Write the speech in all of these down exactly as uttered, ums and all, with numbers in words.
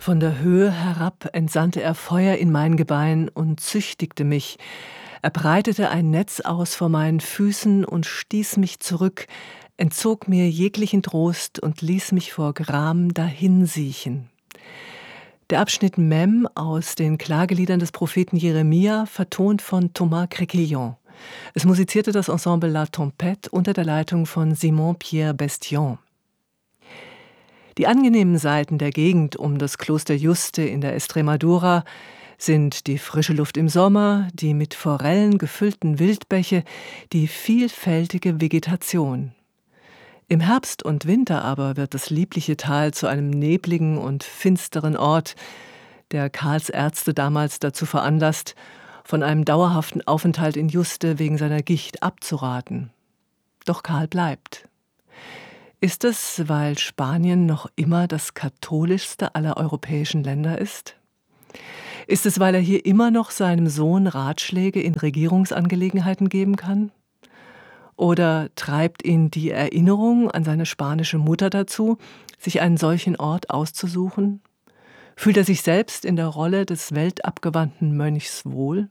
Von der Höhe herab entsandte er Feuer in mein Gebein und züchtigte mich. Er breitete ein Netz aus vor meinen Füßen und stieß mich zurück, entzog mir jeglichen Trost und ließ mich vor Gram dahinsiechen. Der Abschnitt Mem aus den Klageliedern des Propheten Jeremia, vertont von Thomas Créquillon. Es musizierte das Ensemble La Tempête unter der Leitung von Simon-Pierre Bestien. Die angenehmen Seiten der Gegend um das Kloster Yuste in der Estremadura sind die frische Luft im Sommer, die mit Forellen gefüllten Wildbäche, die vielfältige Vegetation. Im Herbst und Winter aber wird das liebliche Tal zu einem nebligen und finsteren Ort, der Karls Ärzte damals dazu veranlasst, von einem dauerhaften Aufenthalt in Yuste wegen seiner Gicht abzuraten. Doch Karl bleibt. Ist es, weil Spanien noch immer das katholischste aller europäischen Länder ist? Ist es, weil er hier immer noch seinem Sohn Ratschläge in Regierungsangelegenheiten geben kann? Oder treibt ihn die Erinnerung an seine spanische Mutter dazu, sich einen solchen Ort auszusuchen? Fühlt er sich selbst in der Rolle des weltabgewandten Mönchs wohl?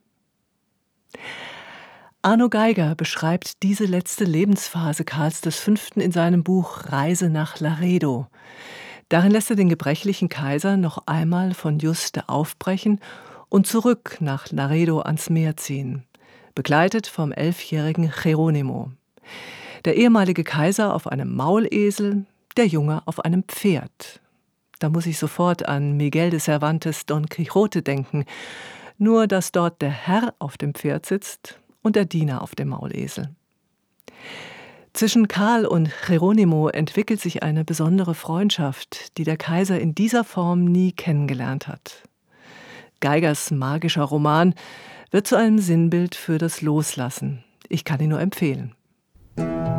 Arno Geiger beschreibt diese letzte Lebensphase Karls V. in seinem Buch Reise nach Laredo. Darin lässt er den gebrechlichen Kaiser noch einmal von Yuste aufbrechen und zurück nach Laredo ans Meer ziehen, begleitet vom elfjährigen Jerónimo. Der ehemalige Kaiser auf einem Maulesel, der Junge auf einem Pferd. Da muss ich sofort an Miguel de Cervantes' Don Quixote denken, nur dass dort der Herr auf dem Pferd sitzt und der Diener auf dem Maulesel. Zwischen Karl und Jerónimo entwickelt sich eine besondere Freundschaft, die der Kaiser in dieser Form nie kennengelernt hat. Geigers magischer Roman wird zu einem Sinnbild für das Loslassen. Ich kann ihn nur empfehlen.